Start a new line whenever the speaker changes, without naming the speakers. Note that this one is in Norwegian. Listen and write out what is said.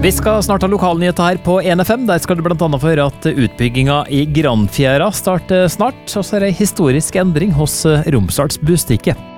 Vi skal snart ha lokalnyheter her på 1FM. Der skal du blant annet få høre at utbygginga i Grandfjæra starter snart, og så er det en historisk endring hos Romsdals Bustikke.